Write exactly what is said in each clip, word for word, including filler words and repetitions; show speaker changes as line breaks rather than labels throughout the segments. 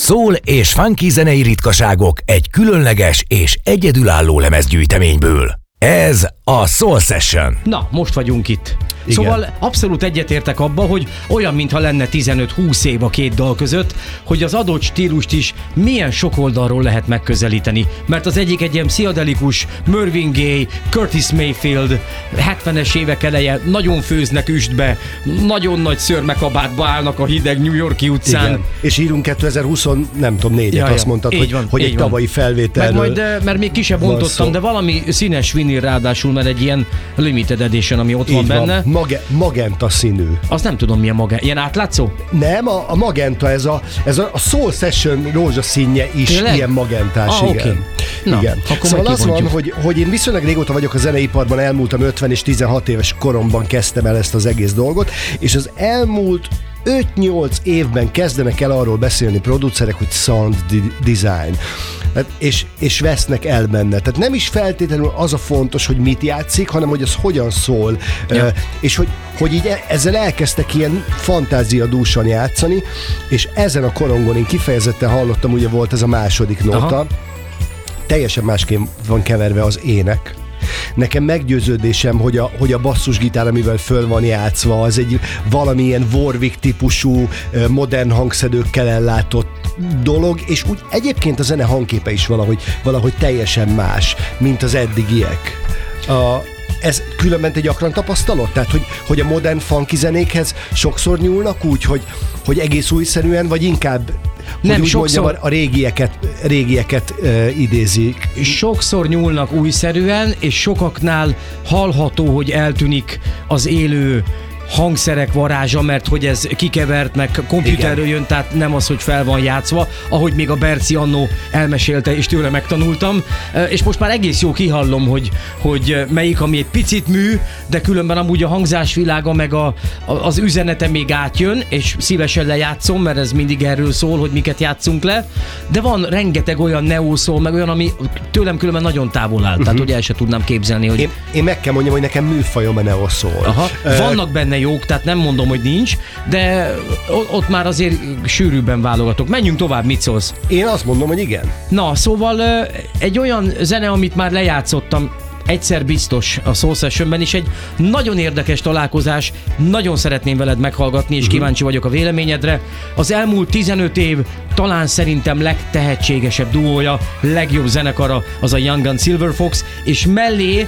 Soul és funky zenei ritkaságok egy különleges és egyedülálló lemezgyűjteményből. Ez a Soul Session.
Na, most vagyunk itt.
Igen.
Szóval abszolút egyetértek abba, hogy olyan, mintha lenne tizenöt-húsz év a két dal között, hogy az adott stílust is milyen sok oldalról lehet megközelíteni. Mert az egyik egy ilyen pszichedelikus, Marvin Gaye, Curtis Mayfield, hetvenes évek eleje, nagyon főznek üstbe, nagyon nagy szörmekabátba állnak a hideg New York-i utcán.
Igen. És írunk kétezer-húsz, nem tudom, négyet,
Ja, ja.
azt mondtad,
Így
hogy,
van,
hogy egy
így van.
tavalyi felvételről.
Meg majd, mert még ki sem bontottam, de valami színes vinil ráadásul, mert egy ilyen limited edition, ami ott van
Így
benne.
Van. Mage- magenta színű.
Azt nem tudom, milyen maga. Ilyen átlátszó?
Nem, a, a magenta, ez a, ez a, a Soul Session rózsaszínje is
Tényleg?
ilyen magentás,
Ah,
igen.
oké. Na,
igen.
akkor
Szóval az van,
megkibontjuk.
hogy, hogy én viszonylag régóta vagyok a zeneiparban, elmúltam ötven és tizenhat éves koromban kezdtem el ezt az egész dolgot, és az elmúlt öt-nyolc évben kezdenek el arról beszélni producerek, hogy sound design. Hát, és, és vesznek el benne. Tehát nem is feltétlenül az a fontos, hogy mit játszik, hanem hogy az hogyan szól.
Ja.
Uh, és hogy, hogy így ezzel elkezdtek ilyen fantáziadúsan játszani, és ezen a korongon én kifejezetten hallottam, ugye volt ez a második nota,
Aha.
teljesen másként van keverve az ének. Nekem meggyőződésem, hogy a, hogy a basszusgitár, amivel föl van játszva, az egy valamilyen Warwick típusú, modern hangszedőkkel ellátott dolog, és úgy egyébként a zene hangképe is valahogy, valahogy teljesen más, mint az eddigiek. A, ez különben te gyakran tapasztalod? Tehát, hogy, hogy a modern funky zenékhez sokszor nyúlnak úgy, hogy, hogy egész újszerűen, vagy inkább
Nem,
hogy úgy
sokszor-
mondjam, a régieket, régieket uh, idézik.
Sokszor nyúlnak újszerűen, és sokaknál hallható, hogy eltűnik az élő hangszerek varázsa, mert hogy ez kikevert, meg komputerről jön, tehát nem az, hogy fel van játszva, ahogy még a Berci annó elmesélte, és tőle megtanultam, és most már egész jó kihallom, hogy, hogy melyik, ami egy picit mű, de különben amúgy a hangzásvilága, meg a, a, az üzenete még átjön, és szívesen lejátszom, mert ez mindig erről szól, hogy miket játszunk le, de van rengeteg olyan neószól, meg olyan, ami tőlem különben nagyon távol áll, uh-huh. tehát hogy el se tudnám képzelni, hogy...
Én, én meg kell mondjam, hogy nekem műfajom a neoszól.
Aha.
Uh,
Vannak benne jók, tehát nem mondom, hogy nincs, de ott már azért sűrűbben válogatok. Menjünk tovább, mit szólsz?
Én azt mondom, hogy igen.
Na, szóval egy olyan zene, amit már lejátszottam, egyszer biztos a Soul Sessionben is, egy nagyon érdekes találkozás, nagyon szeretném veled meghallgatni, és uh-huh. kíváncsi vagyok a véleményedre. Az elmúlt tizenöt év talán szerintem legtehetségesebb duója, legjobb zenekara az a Young Gun Silver Fox, és mellé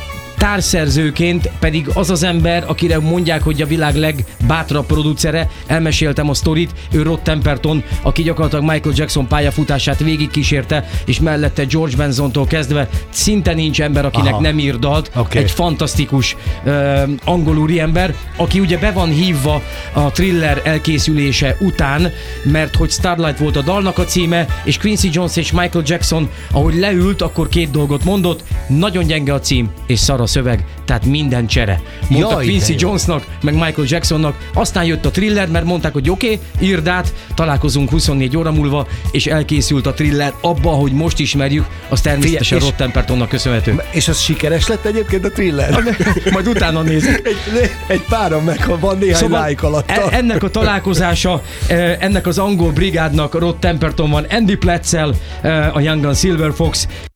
társszerzőként pedig az az ember, akire mondják, hogy a világ legbátrabb producere, elmeséltem a sztorit, ő Rod Temperton, aki gyakorlatilag Michael Jackson pályafutását végigkísérte, és mellette George Bensontól kezdve szinte nincs ember, akinek
Aha.
nem ír dalt.
Okay.
Egy fantasztikus uh, angol úriember, aki ugye be van hívva a Thriller elkészülése után, mert hogy Starlight volt a dalnak a címe, és Quincy Jones és Michael Jackson, ahogy leült, akkor két dolgot mondott, nagyon gyenge a cím, és szar a szöveg, tehát minden csere. Mondta
Jaj,
Quincy
de jó.
Jonesnak, meg Michael Jacksonnak, aztán jött a Thriller, mert mondták, hogy oké, okay, írd át, találkozunk huszonnégy óra múlva, és elkészült a Thriller abba, hogy most ismerjük, az természetesen
Figyelj, és-
Rod Tempertonnak köszönhető.
És az sikeres lett egyébként a Thriller?
Majd utána nézzük.
Egy, egy párom meg, van néhány szóval like alatt.
e- ennek a találkozása, e, ennek az angol brigádnak Rod Temperton van, Andy Platzel, e, a Young Gun Silver Fox,